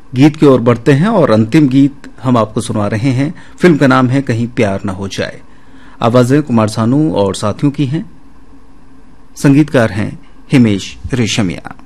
गीत की ओर बढ़ते हैं और अंतिम गीत हम आपको सुना रहे हैं। फिल्म का नाम है कहीं प्यार न हो जाए। आवाजें कुमार सानू और साथियों की हैं। संगीतकार हैं हिमेश रेशमिया।